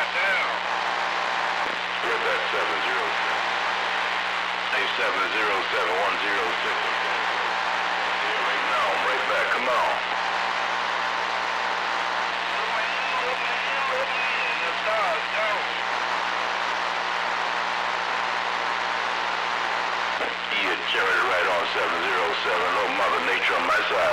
down. Where's that 707? Hey, 707-106. Right now, I'm right back. Come on. The stars down. Yeah, Jerry, right on 707. Oh, Mother Nature on my side.